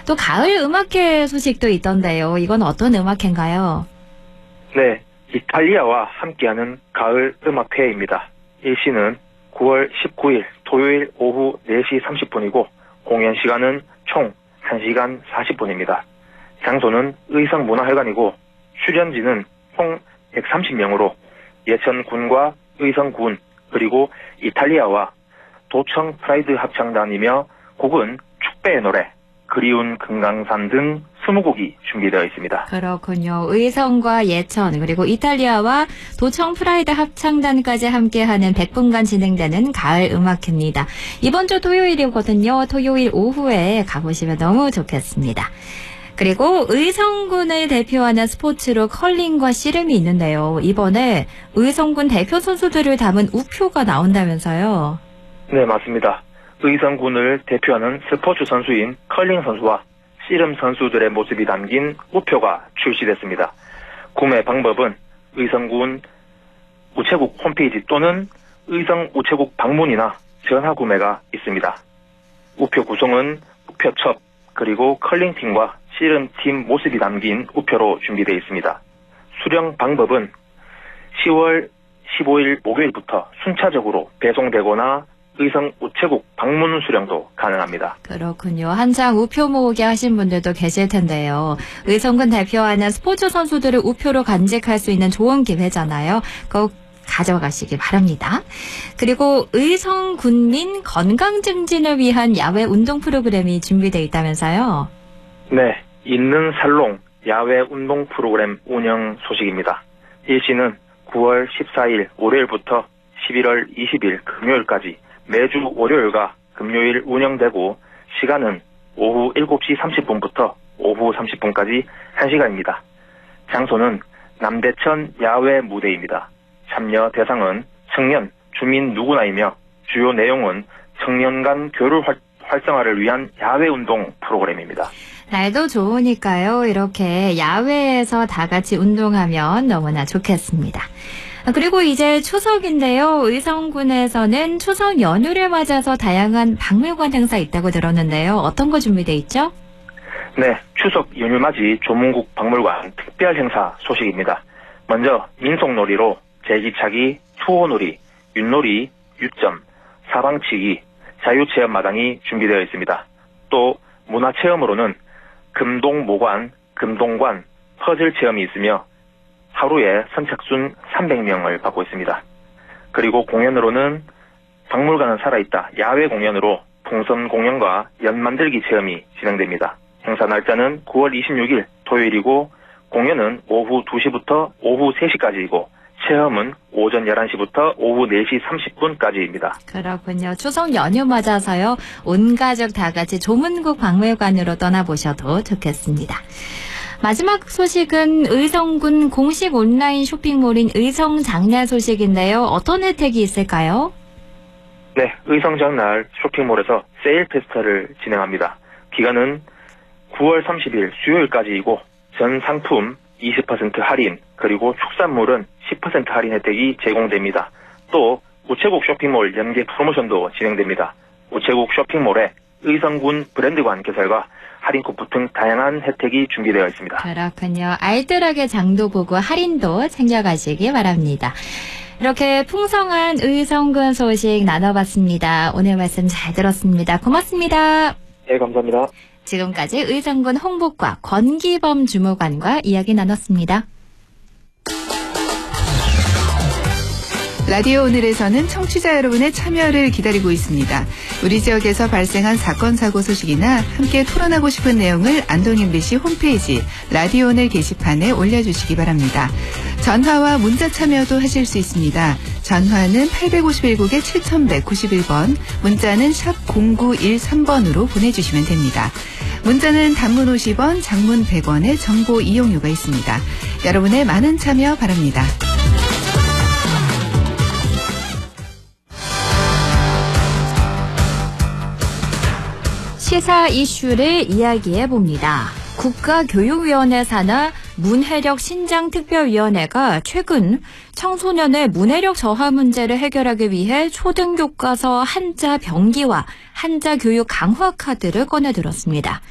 또 가을 음악회 소식도 있던데요. 이건 어떤 음악회인가요? 네, 이탈리아와 함께하는 가을 음악회입니다. 일시는 9월 19일 토요일 오후 4시 30분이고 공연 시간은 총 1시간 40분입니다. 장소는 의성문화회관이고 출연진은 총 130명으로 예천군과 의성군 그리고 이탈리아와 도청 프라이드 합창단이며 곡은 축배의 노래, 그리운 금강산 등 20곡이 준비되어 있습니다. 그렇군요. 의성과 예천 그리고 이탈리아와 도청 프라이드 합창단까지 함께하는 100분간 진행되는 가을 음악회입니다. 이번 주 토요일이거든요. 토요일 오후에 가보시면 너무 좋겠습니다. 그리고 의성군을 대표하는 스포츠로 컬링과 씨름이 있는데요. 이번에 의성군 대표 선수들을 담은 우표가 나온다면서요. 네, 맞습니다. 의성군을 대표하는 스포츠 선수인 컬링 선수와 씨름 선수들의 모습이 담긴 우표가 출시됐습니다. 구매 방법은 의성군 우체국 홈페이지 또는 의성 우체국 방문이나 전화 구매가 있습니다. 우표 구성은 우표첩 그리고 컬링팀과 씨름팀 모습이 담긴 우표로 준비되어 있습니다. 수령 방법은 10월 15일 목요일부터 순차적으로 배송되거나 의성 우체국 방문 수령도 가능합니다. 그렇군요. 한창 우표 모으기 하신 분들도 계실 텐데요. 의성군 대표하는 스포츠 선수들을 우표로 간직할 수 있는 좋은 기회잖아요. 꼭 가져가시기 바랍니다. 그리고 의성군민 건강 증진을 위한 야외 운동 프로그램이 준비되어 있다면서요? 네, 있는 살롱 야외 운동 프로그램 운영 소식입니다. 일시는 9월 14일 월요일부터 11월 20일 금요일까지 매주 월요일과 금요일 운영되고 시간은 오후 7시 30분부터 오후 30분까지 1시간입니다. 장소는 남대천 야외 무대입니다. 참여 대상은 청년, 주민 누구나이며 주요 내용은 청년 간 교류 활성화를 위한 야외 운동 프로그램입니다. 날도 좋으니까요. 이렇게 야외에서 다 같이 운동하면 너무나 좋겠습니다. 그리고 이제 추석인데요. 의성군에서는 추석 연휴를 맞아서 다양한 박물관 행사 있다고 들었는데요. 어떤 거 준비돼 있죠? 네, 추석 연휴 맞이 조문국 박물관 특별 행사 소식입니다. 먼저 민속놀이로 제기차기, 투호놀이, 윷놀이, 윷점, 사방치기, 자유체험마당이 준비되어 있습니다. 또 문화체험으로는 금동모관, 금동관, 퍼즐 체험이 있으며 하루에 선착순 300명을 받고 있습니다. 그리고 공연으로는 박물관은 살아있다 야외 공연으로 풍선 공연과 연 만들기 체험이 진행됩니다. 행사 날짜는 9월 26일 토요일이고 공연은 오후 2시부터 오후 3시까지이고 체험은 오전 11시부터 오후 4시 30분까지입니다. 그렇군요. 추석 연휴 맞아서요. 온 가족 다 같이 조문국 박물관으로 떠나보셔도 좋겠습니다. 마지막 소식은 의성군 공식 온라인 쇼핑몰인 의성장날 소식인데요. 어떤 혜택이 있을까요? 네, 의성장날 쇼핑몰에서 세일 페스타를 진행합니다. 기간은 9월 30일 수요일까지이고 전 상품 20% 할인 그리고 축산물은 10% 할인 혜택이 제공됩니다. 또 우체국 쇼핑몰 연계 프로모션도 진행됩니다. 우체국 쇼핑몰에 의성군 브랜드관 개설과 할인 쿠폰 등 다양한 혜택이 준비되어 있습니다. 그렇군요. 알뜰하게 장도 보고 할인도 챙겨가시기 바랍니다. 이렇게 풍성한 의성군 소식 나눠봤습니다. 오늘 말씀 잘 들었습니다. 고맙습니다. 네, 감사합니다. 지금까지 의성군 홍보과 권기범 주무관과 이야기 나눴습니다. 라디오 오늘에서는 청취자 여러분의 참여를 기다리고 있습니다. 우리 지역에서 발생한 사건 사고 소식이나 함께 토론하고 싶은 내용을 안동 MBC 홈페이지 라디오 오늘 게시판에 올려주시기 바랍니다. 전화와 문자 참여도 하실 수 있습니다. 전화는 851국에 7191번, 문자는 샵 0913번으로 보내주시면 됩니다. 문자는 단문 50원, 장문 100원의 정보 이용료가 있습니다. 여러분의 많은 참여 바랍니다. 시사 이슈를 이야기해 봅니다. 국가교육위원회 산하 문해력 신장특별위원회가 최근 청소년의 문해력 저하 문제를 해결하기 위해 초등교과서 한자 병기와 한자 교육 강화 카드를 꺼내들었습니다.